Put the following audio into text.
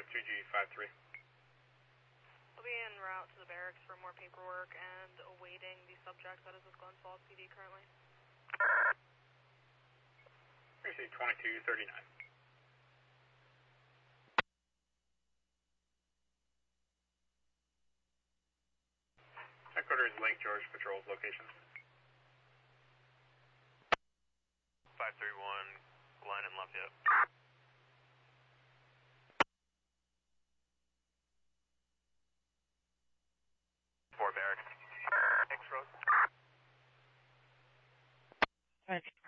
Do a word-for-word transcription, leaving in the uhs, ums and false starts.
Headquarters two G five three. I'll be en route to the barracks for more paperwork and awaiting the subject that is with Glens Falls P D currently. Receive twenty-two thirty-nine. Headquarters Lake George patrols location. five three one, line in Lafayette. Four barracks. X road. Thanks.